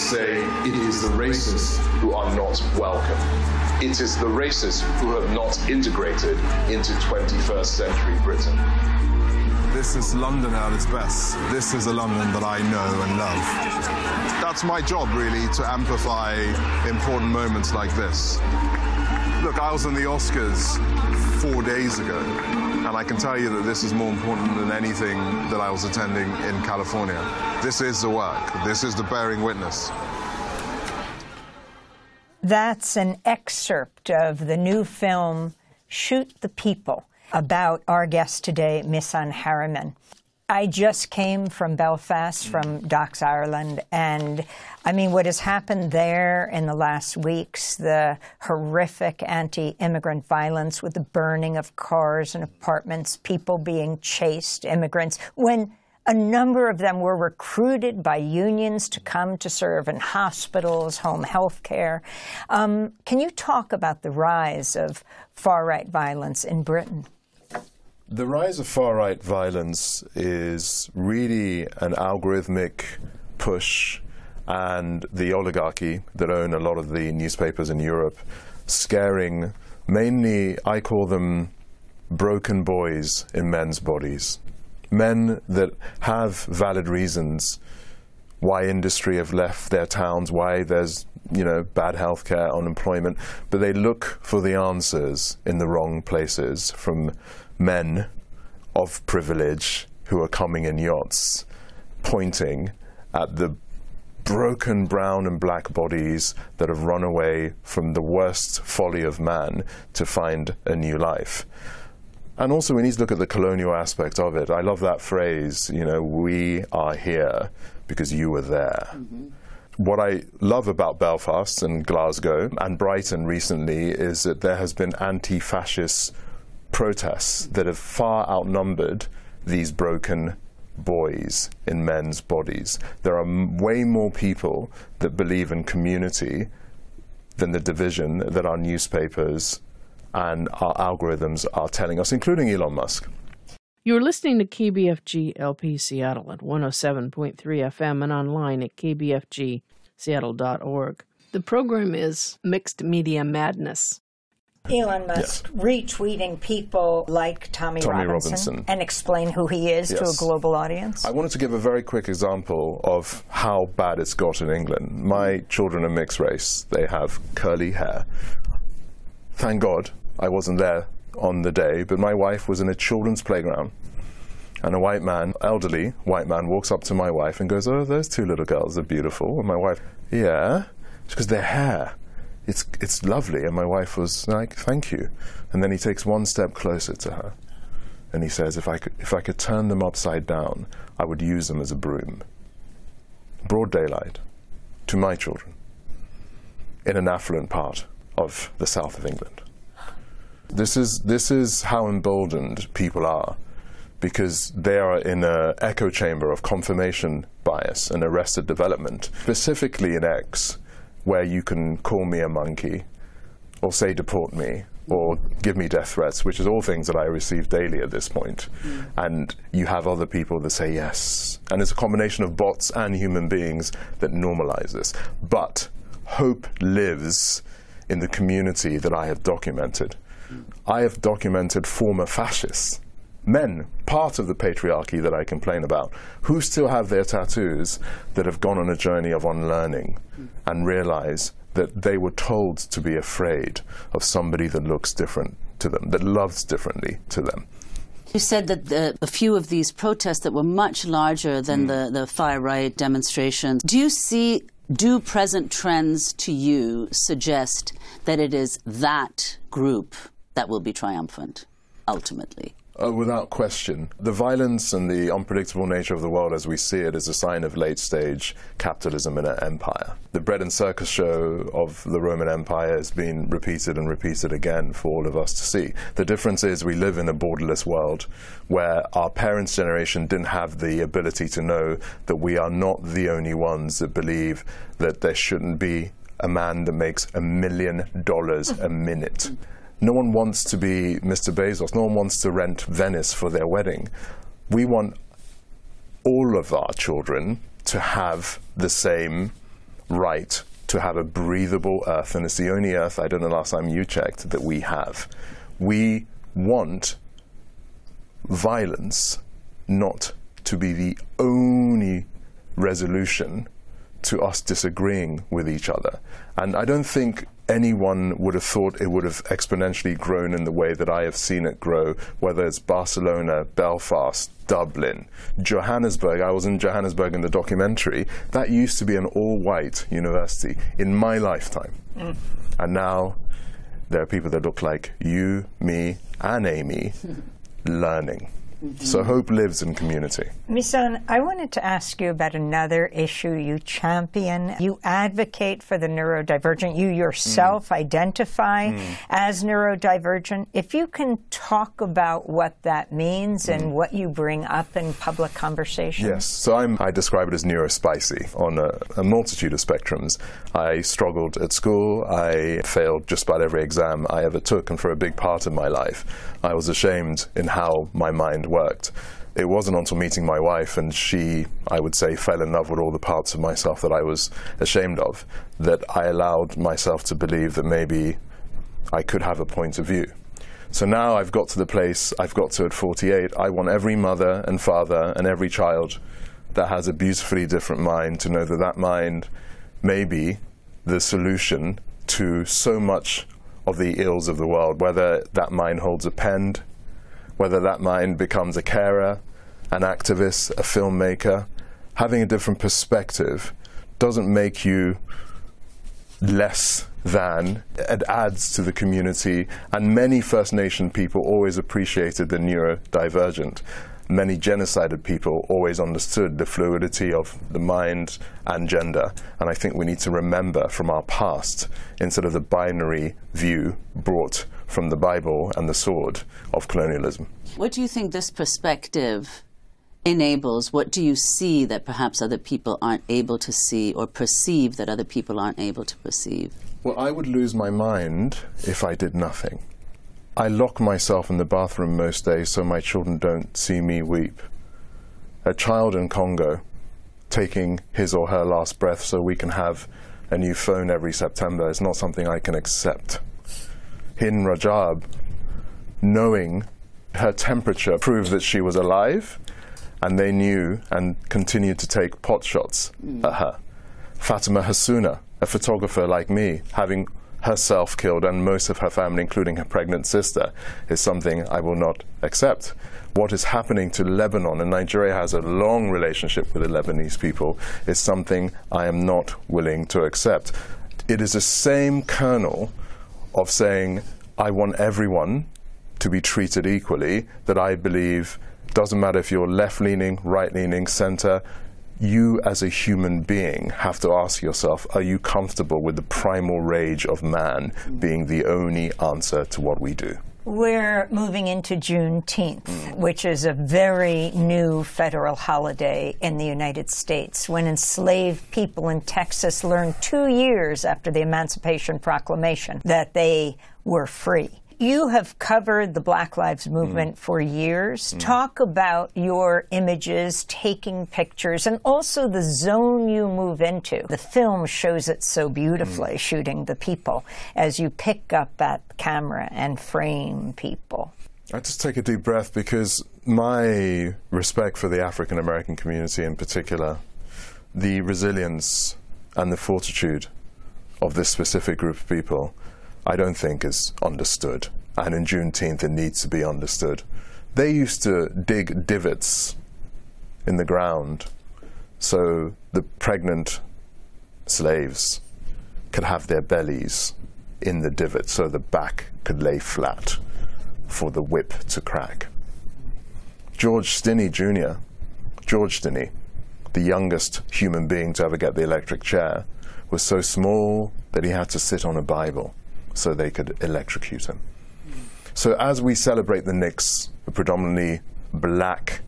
say it is the racists who are not welcome. It is the racists who have not integrated into 21st century Britain. This is London at its best. This is a London that I know and love. That's my job, really, to amplify important moments like this. Look, I was in the Oscars 4 days ago, and I can tell you that this is more important than anything that I was attending in California. This is the work. This is the bearing witness. That's an excerpt of the new film, Shoot the People, about our guest today, Misan Harriman. I just came from Belfast, from Docks, Ireland, and I mean, what has happened there in the last weeks, the horrific anti-immigrant violence with the burning of cars and apartments, people being chased, immigrants, when a number of them were recruited by unions to come to serve in hospitals, home health care. Can you talk about the rise of far-right violence in Britain? The rise of far-right violence is really an algorithmic push, and the oligarchy that own a lot of the newspapers in Europe scaring mainly, I call them broken boys in men's bodies. Men that have valid reasons why industry have left their towns, why there's, bad healthcare, unemployment, but they look for the answers in the wrong places from men of privilege who are coming in yachts, pointing at the broken brown and black bodies that have run away from the worst folly of man to find a new life. And also we need to look at the colonial aspect of it. I love that phrase, we are here because you were there. Mm-hmm. What I love about Belfast and Glasgow and Brighton recently is that there has been anti-fascist protests that have far outnumbered these broken boys in men's bodies. There are way more people that believe in community than the division that our newspapers and our algorithms are telling us, including Elon Musk. You're listening to KBFG LP Seattle at 107.3 FM and online at kbfgseattle.org. The program is Mixed Media Madness. Elon Musk retweeting people like Tommy Robinson and explain who he is to a global audience. I wanted to give a very quick example of how bad it's got in England. My children are mixed race. They have curly hair. Thank God I wasn't there on the day, but my wife was in a children's playground, and a white man, elderly white man, walks up to my wife and goes, "Oh, those two little girls are beautiful." And my wife, "Yeah," because their hair, it's lovely. And my wife was like, "Thank you." And then he takes one step closer to her, and he says, if I could turn them upside down, I would use them as a broom." Broad daylight to my children in an affluent part of the south of England. This is how emboldened people are, because they are in an echo chamber of confirmation bias and arrested development, specifically in X, where you can call me a monkey or say deport me or give me death threats, which is all things that I receive daily at this point. And you have other people that say yes. And it's a combination of bots and human beings that normalize this. But hope lives in the community that I have documented. I have documented former fascists, men, part of the patriarchy that I complain about, who still have their tattoos, that have gone on a journey of unlearning and realize that they were told to be afraid of somebody that looks different to them, that loves differently to them. You said that a few of these protests that were much larger than the far-right demonstrations. Do present trends to you suggest that it is that group that will be triumphant, ultimately? Without question. The violence and the unpredictable nature of the world as we see it is a sign of late-stage capitalism in an empire. The bread and circus show of the Roman Empire has been repeated and repeated again for all of us to see. The difference is we live in a borderless world where our parents' generation didn't have the ability to know that we are not the only ones that believe that there shouldn't be a man that makes $1 million a minute. No one wants to be Mr. Bezos. No one wants to rent Venice for their wedding. We want all of our children to have the same right to have a breathable earth, and it's the only earth, I don't know last time you checked, that we have. We want violence not to be the only resolution to us disagreeing with each other. And I don't think anyone would have thought it would have exponentially grown in the way that I have seen it grow, whether it's Barcelona, Belfast, Dublin, Johannesburg. I was in Johannesburg in the documentary. That used to be an all-white university in my lifetime. And now there are people that look like you, me, and Amy learning. So hope lives in community. Misan, I wanted to ask you about another issue you champion. You advocate for the neurodivergent. You yourself identify as neurodivergent. If you can talk about what that means and what you bring up in public conversation. Yes, so I describe it as neurospicy on a multitude of spectrums. I struggled at school. I failed just about every exam I ever took, and for a big part of my life, I was ashamed in how my mind worked. It wasn't until meeting my wife, and she, I would say, fell in love with all the parts of myself that I was ashamed of, that I allowed myself to believe that maybe I could have a point of view. So now I've got to the place I've got to at 48. I want every mother and father and every child that has a beautifully different mind to know that that mind may be the solution to so much of the ills of the world, whether that mind holds a pen, whether that mind becomes a carer, an activist, a filmmaker. Having a different perspective doesn't make you less than. It adds to the community, and many First Nation people always appreciated the neurodivergent. Many genocided people always understood the fluidity of the mind and gender, and I think we need to remember from our past, instead of the binary view brought from the Bible and the sword of colonialism. What do you think this perspective enables? What do you see that perhaps other people aren't able to see, or perceive that other people aren't able to perceive? Well, I would lose my mind if I did nothing. I lock myself in the bathroom most days so my children don't see me weep. A child in Congo taking his or her last breath so we can have a new phone every September is not something I can accept. Hin Rajab, knowing her temperature proved that she was alive, and they knew and continued to take pot shots at her. Fatima Hasuna, a photographer like me, having herself killed and most of her family, including her pregnant sister, is something I will not accept. What is happening to Lebanon, and Nigeria has a long relationship with the Lebanese people, is something I am not willing to accept. It is the same kernel of saying I want everyone to be treated equally that I believe doesn't matter if you're left-leaning, right-leaning, center. You as a human being have to ask yourself, are you comfortable with the primal rage of man being the only answer to what we do? We're moving into Juneteenth, which is a very new federal holiday in the United States, when enslaved people in Texas learned 2 years after the Emancipation Proclamation that they were free. You have covered the Black Lives Movement for years. Talk about your images, taking pictures, and also the zone you move into. The film shows it so beautifully, shooting the people, as you pick up that camera and frame people. I just take a deep breath, because my respect for the African American community in particular, the resilience and the fortitude of this specific group of people, I don't think is understood. And in Juneteenth, it needs to be understood. They used to dig divots in the ground so the pregnant slaves could have their bellies in the divot so the back could lay flat for the whip to crack. George Stinney Jr., George Stinney, the youngest human being to ever get the electric chair, was so small that he had to sit on a Bible so they could electrocute him. So as we celebrate the Knicks, a predominantly black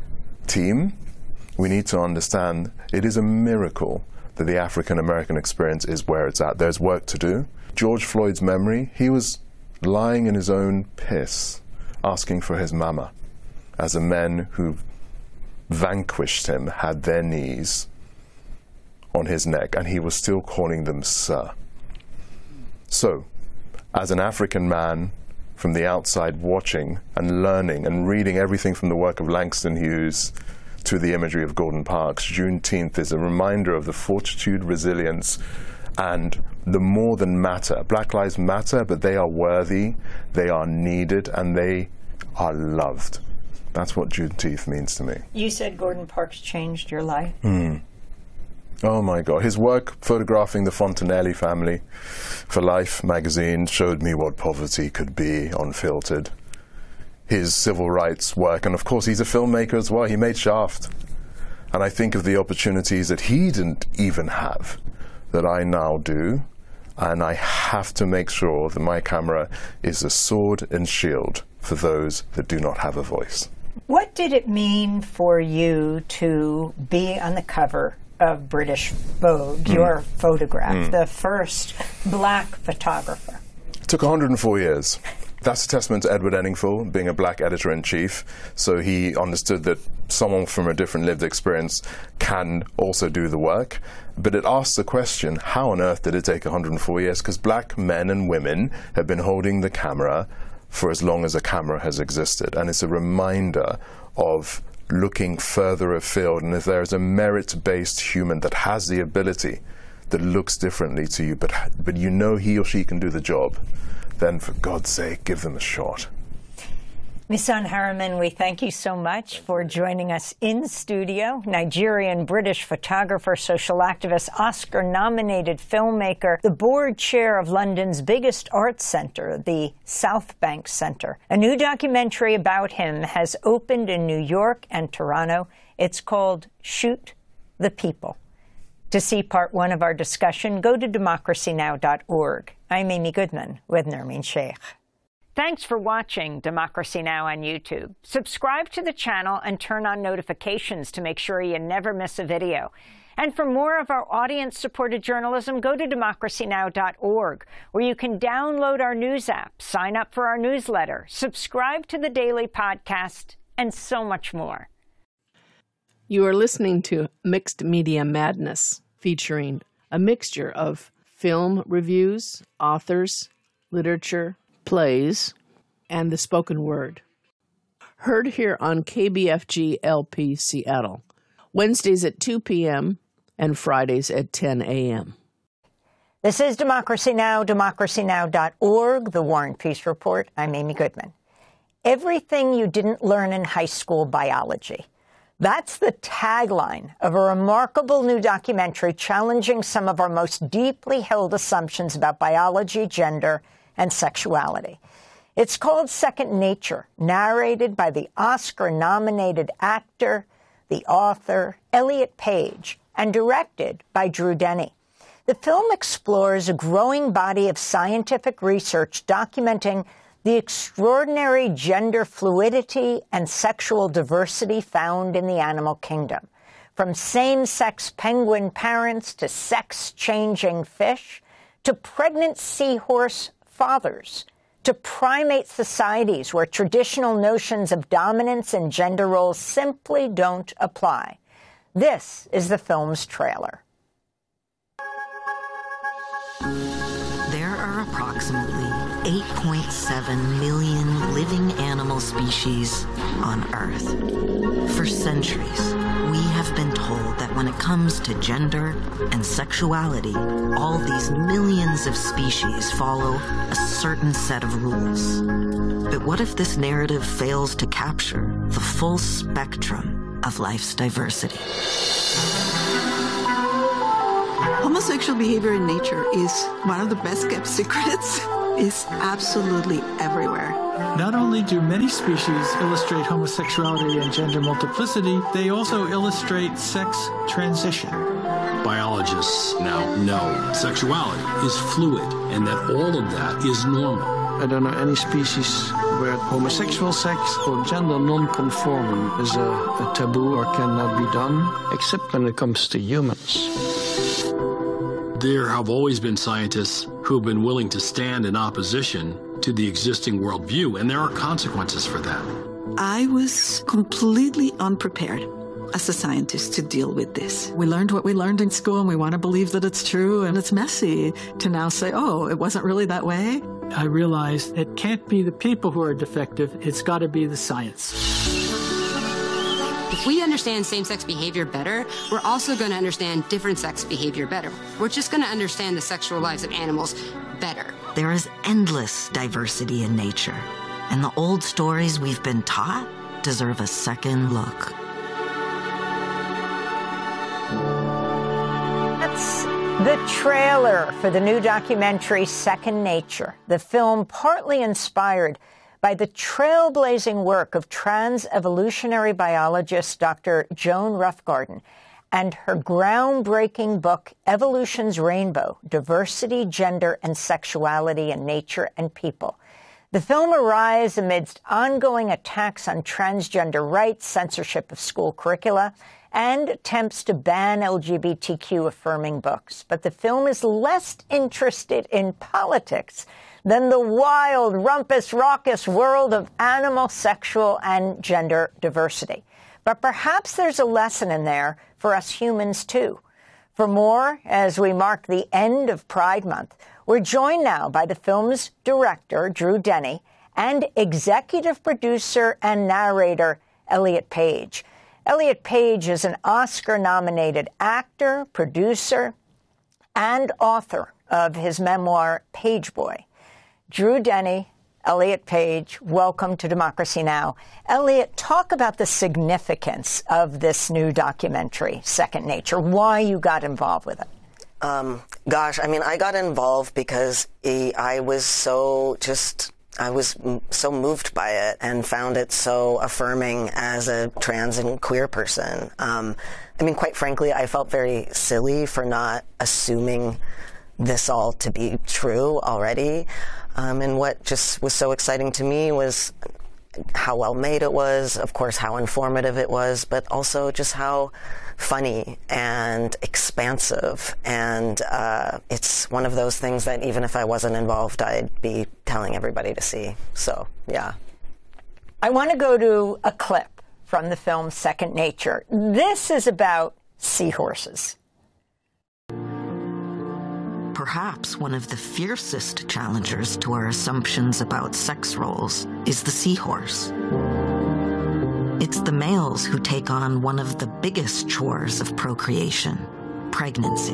team, we need to understand it is a miracle that the African American experience is where it's at. There's work to do. George Floyd's memory, he was lying in his own piss, asking for his mama, as the men who vanquished him had their knees on his neck, and he was still calling them sir. So, as an African man from the outside watching and learning and reading everything from the work of Langston Hughes to the imagery of Gordon Parks, Juneteenth is a reminder of the fortitude, resilience, and the more than matter. Black lives matter, but they are worthy, they are needed, and they are loved. That's what Juneteenth means to me. You said Gordon Parks changed your life. Oh my God. His work photographing the Fontanelli family for Life magazine showed me what poverty could be unfiltered. His civil rights work, and of course he's a filmmaker as well. He made Shaft. And I think of the opportunities that he didn't even have that I now do, and I have to make sure that my camera is a sword and shield for those that do not have a voice. What did it mean for you to be on the cover of British Vogue, your photograph, the first black photographer? It took 104 years. That's a testament to Edward Enninful, being a black editor-in-chief. So he understood that someone from a different lived experience can also do the work. But it asks the question, how on earth did it take 104 years? Because black men and women have been holding the camera for as long as a camera has existed. And it's a reminder of looking further afield. And if there is a merit-based human that has the ability, that looks differently to you, but you know he or she can do the job, then for God's sake, give them a shot. Misan Harriman, we thank you so much for joining us in studio. Nigerian-British photographer, social activist, Oscar-nominated filmmaker, the board chair of London's biggest arts centre, the South Bank Centre. A new documentary about him has opened in New York and Toronto. It's called Shoot the People. To see part one of our discussion, go to democracynow.org. I'm Amy Goodman with Nermeen Sheikh. Thanks for watching Democracy Now! On YouTube. Subscribe to the channel and turn on notifications to make sure you never miss a video. And for more of our audience-supported journalism, go to democracynow.org, where you can download our news app, sign up for our newsletter, subscribe to the daily podcast, and so much more. You are listening to Mixed Media Madness, featuring a mixture of film reviews, authors, literature, plays, and the spoken word. Heard here on KBFG LP Seattle, Wednesdays at 2 p.m. and Fridays at 10 a.m. This is Democracy Now!, democracynow.org, The War and Peace Report. I'm Amy Goodman. Everything you didn't learn in high school biology. That's the tagline of a remarkable new documentary challenging some of our most deeply held assumptions about biology, gender, and sexuality. It's called Second Nature, narrated by the Oscar-nominated actor, the author, Elliot Page, and directed by Drew Denny. The film explores a growing body of scientific research documenting the extraordinary gender fluidity and sexual diversity found in the animal kingdom, from same-sex penguin parents to sex-changing fish, to pregnant seahorse fathers, to primate societies where traditional notions of dominance and gender roles simply don't apply. This is the film's trailer. There are approximately 8.7 million living animal species on Earth. For centuries, we have been told that when it comes to gender and sexuality, all these millions of species follow a certain set of rules. But what if this narrative fails to capture the full spectrum of life's diversity? Homosexual behavior in nature is one of the best kept secrets. It's absolutely everywhere. Not only do many species illustrate homosexuality and gender multiplicity, they also illustrate sex transition. Biologists now know sexuality is fluid and that all of that is normal. I don't know any species where homosexual sex or gender non-conforming is a taboo or cannot be done, except when it comes to humans. There have always been scientists who have been willing to stand in opposition to the existing worldview, and there are consequences for that. I was completely unprepared. as a scientist to deal with this. We learned what we learned in school and we want to believe that it's true, and it's messy to now say, oh, it wasn't really that way. I realized it can't be the people who are defective, it's got to be the science. If we understand same-sex behavior better, we're also going to understand different-sex behavior better. We're just going to understand the sexual lives of animals better. There is endless diversity in nature, and the old stories we've been taught deserve a second look. That's the trailer for the new documentary Second Nature, the film partly inspired by the trailblazing work of trans evolutionary biologist Dr. Joan Roughgarden and her groundbreaking book, Evolution's Rainbow: Diversity, Gender, and Sexuality in Nature and People. The film arrives amidst ongoing attacks on transgender rights, censorship of school curricula, and attempts to ban LGBTQ-affirming books. But the film is less interested in politics than the wild, rumpus, raucous world of animal, sexual, and gender diversity. But perhaps there's a lesson in there for us humans, too. For more, as we mark the end of Pride Month, we're joined now by the film's director, Drew Denny, and executive producer and narrator, Elliot Page. Elliot Page is an Oscar-nominated actor, producer, and author of his memoir, Page Boy. Drew Denny, Elliot Page, welcome to Democracy Now! Elliot, talk about the significance of this new documentary, Second Nature, why you got involved with it. I got involved because I was so moved by it and found it so affirming as a trans and queer person. Quite frankly, I felt very silly for not assuming this all to be true already. And what just was so exciting to me was how well made it was, of course, how informative it was, but also just how funny and expansive. And it's one of those things that even if I wasn't involved, I'd be telling everybody to see. So, yeah. I want to go to a clip from the film Second Nature. This is about seahorses. Perhaps one of the fiercest challengers to our assumptions about sex roles is the seahorse. It's the males who take on one of the biggest chores of procreation, pregnancy.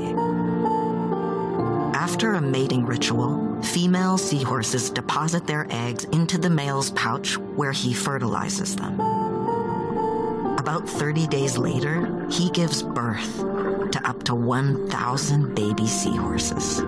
After a mating ritual, female seahorses deposit their eggs into the male's pouch where he fertilizes them. About 30 days later, he gives birth to up to 1,000 baby seahorses.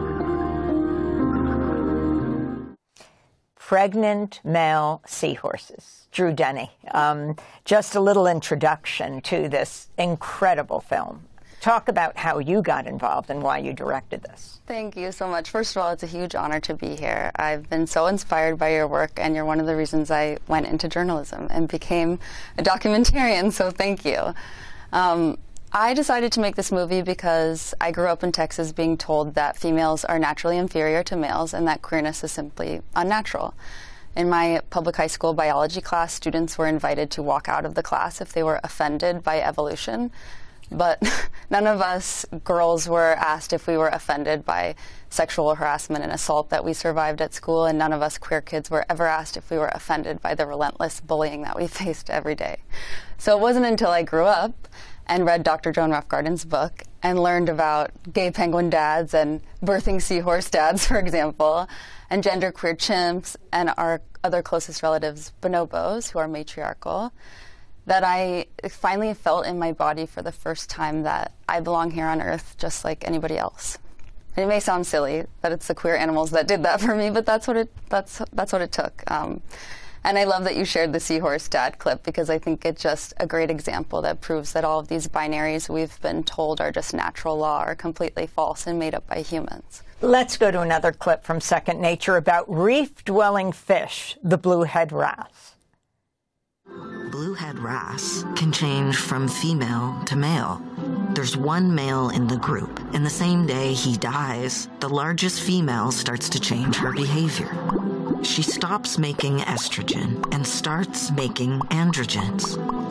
Pregnant male seahorses. Drew Denny. Just a little introduction to this incredible film. Talk about how you got involved and why you directed this. Thank you so much. First of all, it's a huge honor to be here. I've been so inspired by your work, and you're one of the reasons I went into journalism and became a documentarian, so thank you. I decided to make this movie because I grew up in Texas being told that females are naturally inferior to males and that queerness is simply unnatural. In my public high school biology class, students were invited to walk out of the class if they were offended by evolution. But none of us girls were asked if we were offended by sexual harassment and assault that we survived at school, and none of us queer kids were ever asked if we were offended by the relentless bullying that we faced every day. So it wasn't until I grew up and read Dr. Joan Roughgarden's book and learned about gay penguin dads and birthing seahorse dads, for example, and genderqueer chimps and our other closest relatives, bonobos, who are matriarchal, that I finally felt in my body for the first time that I belong here on Earth just like anybody else. And it may sound silly that it's the queer animals that did that for me, but that's what it took. And I love that you shared the seahorse dad clip because I think it's just a great example that proves that all of these binaries we've been told are just natural law are completely false and made up by humans. Let's go to another clip from Second Nature about reef-dwelling fish, the bluehead wrasse. Bluehead wrasse can change from female to male. There's one male in the group, and the same day he dies, the largest female starts to change her behavior. She stops making estrogen and starts making androgens.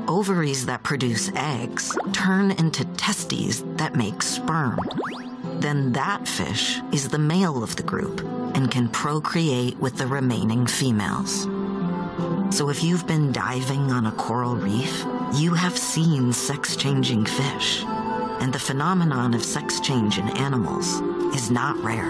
ovaries that produce eggs turn into testes that make sperm. Then that fish is the male of the group and can procreate with the remaining females. So if you've been diving on a coral reef, you have seen sex-changing fish. And the phenomenon of sex change in animals is not rare.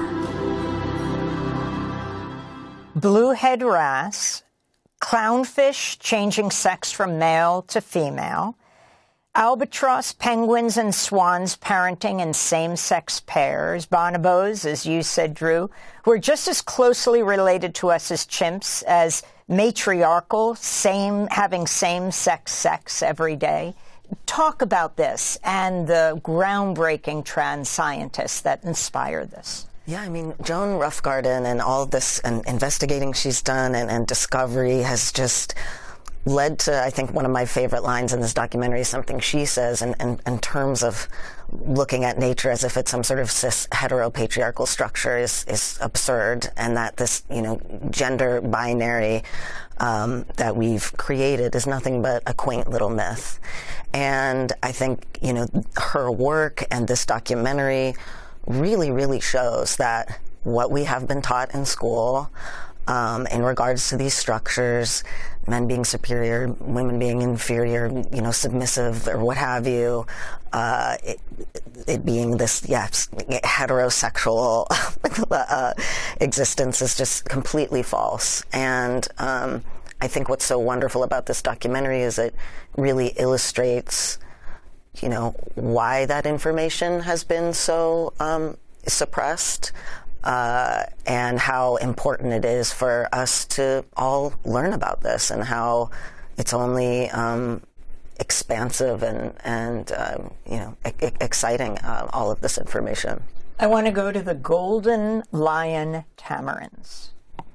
Bluehead wrasse, clownfish changing sex from male to female, albatross, penguins, and swans parenting in same-sex pairs, bonobos, as you said, Drew, who are just as closely related to us as chimps, as matriarchal, having same-sex sex every day. Talk about this and the groundbreaking trans scientists that inspire this. Yeah, I mean, Joan Roughgarden and all of this and investigating she's done and discovery has just led to, I think, one of my favorite lines in this documentary, something she says in terms of looking at nature as if it's some sort of cis heteropatriarchal structure is absurd, and that this, gender binary that we've created is nothing but a quaint little myth. And I think, her work and this documentary really, really shows that what we have been taught in school in regards to these structures, men being superior, women being inferior, submissive or what have you, it being this, heterosexual existence is just completely false. And I think what's so wonderful about this documentary is it really illustrates, why that information has been so suppressed. And how important it is for us to all learn about this, and how it's only expansive and exciting, all of this information. I want to go to the golden lion tamarins.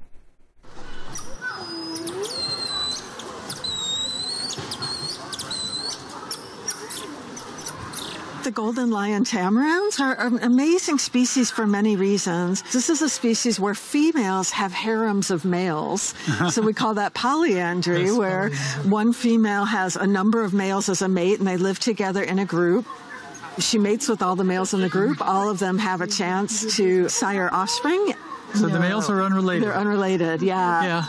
The golden lion tamarins are an amazing species for many reasons. This is a species where females have harems of males. So we call that polyandry, where one female has a number of males as a mate and they live together in a group. She mates with all the males in the group. All of them have a chance to sire offspring. So the males are unrelated? They're unrelated, yeah.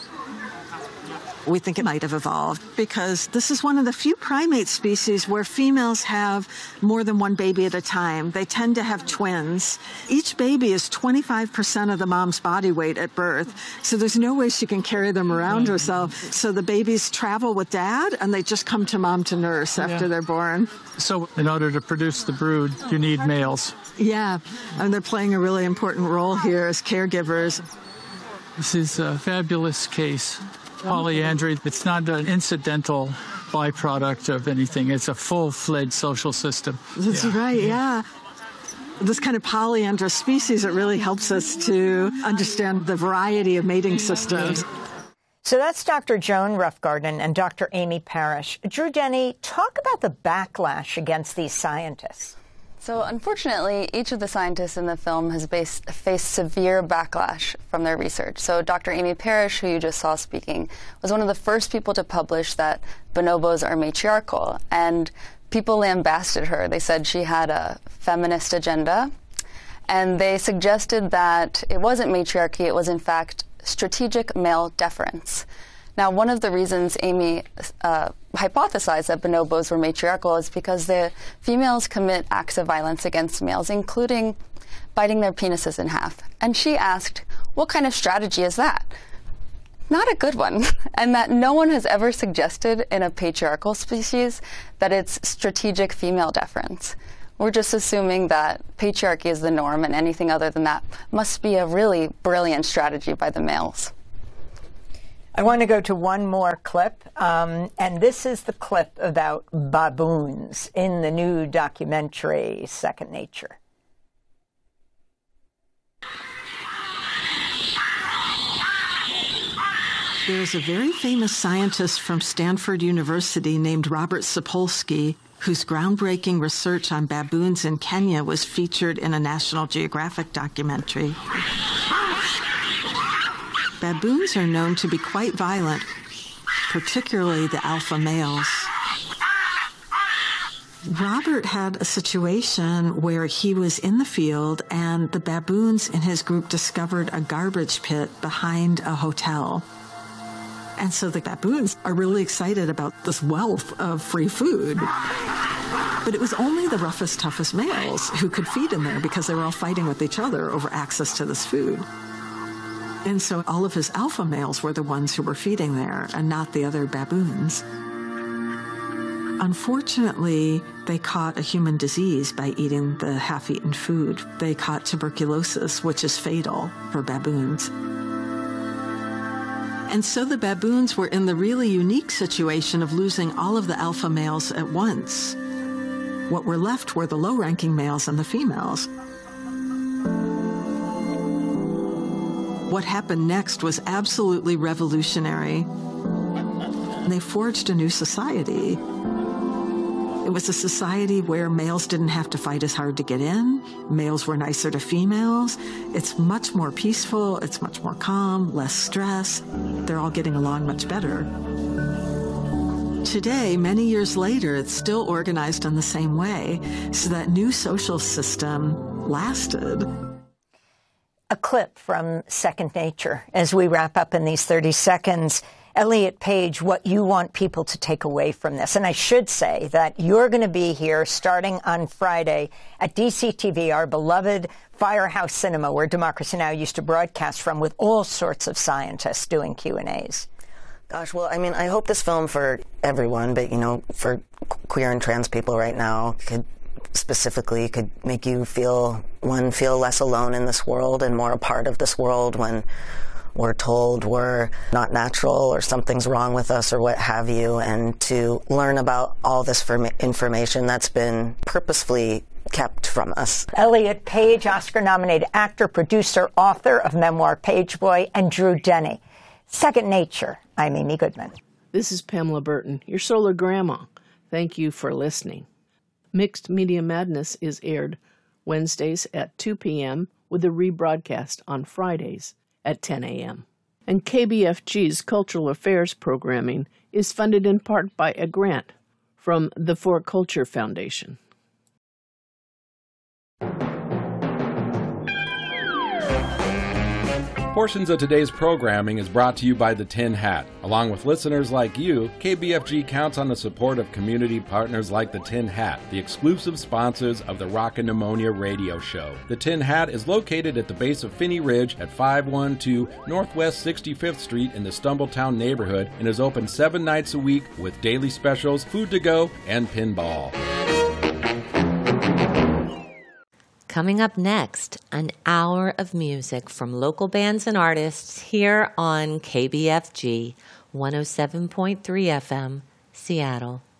We think it might have evolved because this is one of the few primate species where females have more than one baby at a time. They tend to have twins. Each baby is 25% of the mom's body weight at birth, so there's no way she can carry them around herself. So the babies travel with dad, and they just come to mom to nurse after they're born. So in order to produce the brood, you need males. Yeah, and they're playing a really important role here as caregivers. This is a fabulous case. Polyandry, it's not an incidental byproduct of anything. It's a full-fledged social system. That's right, yeah. This kind of polyandrous species, it really helps us to understand the variety of mating systems. So that's Dr. Joan Roughgarden and Dr. Amy Parrish. Drew Denny, talk about the backlash against these scientists. So unfortunately, each of the scientists in the film has faced severe backlash from their research. So Dr. Amy Parrish, who you just saw speaking, was one of the first people to publish that bonobos are matriarchal. And people lambasted her. They said she had a feminist agenda. And they suggested that it wasn't matriarchy, it was in fact strategic male deference. Now, one of the reasons Amy hypothesized that bonobos were matriarchal is because the females commit acts of violence against males, including biting their penises in half. And she asked, what kind of strategy is that? Not a good one. And that no one has ever suggested in a patriarchal species that it's strategic female deference. We're just assuming that patriarchy is the norm, and anything other than that must be a really brilliant strategy by the males. I want to go to one more clip, and this is the clip about baboons in the new documentary, Second Nature. There's a very famous scientist from Stanford University named Robert Sapolsky, whose groundbreaking research on baboons in Kenya was featured in a National Geographic documentary. Baboons are known to be quite violent, particularly the alpha males. Robert had a situation where he was in the field and the baboons in his group discovered a garbage pit behind a hotel. And so the baboons are really excited about this wealth of free food. But it was only the roughest, toughest males who could feed in there because they were all fighting with each other over access to this food. And so all of his alpha males were the ones who were feeding there and not the other baboons. Unfortunately, they caught a human disease by eating the half-eaten food. They caught tuberculosis, which is fatal for baboons. And so the baboons were in the really unique situation of losing all of the alpha males at once. What were left were the low-ranking males and the females. What happened next was absolutely revolutionary. They forged a new society. It was a society where males didn't have to fight as hard to get in. Males were nicer to females. It's much more peaceful. It's much more calm, less stress. They're all getting along much better. Today, many years later, it's still organized in the same way, so that new social system lasted. A clip from Second Nature as we wrap up in these 30 seconds. Elliot Page, what you want people to take away from this. And I should say that you're going to be here starting on Friday at DCTV, our beloved Firehouse Cinema, where Democracy Now! Used to broadcast from, with all sorts of scientists doing Q&As. Gosh, well, I mean, I hope this film for everyone, but, you know, for queer and trans people right now, could make you feel less alone in this world and more a part of this world when we're told we're not natural or something's wrong with us or what have you, and to learn about all this information that's been purposefully kept from us. Elliot Page, Oscar-nominated actor, producer, author of memoir Pageboy, and Drew Denny. Second Nature, I'm Amy Goodman. This is Pamela Burton, your solar grandma. Thank you for listening. Mixed Media Madness is aired Wednesdays at 2 p.m. with a rebroadcast on Fridays at 10 a.m. And KBFG's Cultural Affairs programming is funded in part by a grant from the For Culture Foundation. Portions of today's programming is brought to you by the Tin Hat. Along with listeners like you, KBFG counts on the support of community partners like the Tin Hat, the exclusive sponsors of the Rockin' Pneumonia radio show. The Tin Hat is located at the base of Finney Ridge at 512 Northwest 65th Street in the Stumbletown neighborhood and is open 7 nights a week with daily specials, food to go, and pinball. Coming up next, an hour of music from local bands and artists here on KBFG 107.3 FM, Seattle.